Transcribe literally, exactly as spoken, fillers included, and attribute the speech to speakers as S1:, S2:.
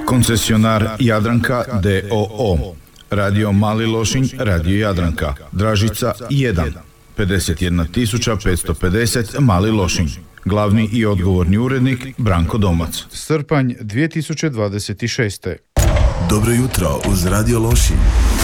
S1: Koncesionar Jadranka d o o. Radio Mali Lošinj, Radio Jadranka. Dražica jedan. pedeset jedna tisuća petsto pedeset Mali Lošinj. Glavni i odgovorni urednik Branko Domac.
S2: Srpanj dvije tisuće dvadeset šeste.
S3: Dobro jutro uz Radio Lošinj.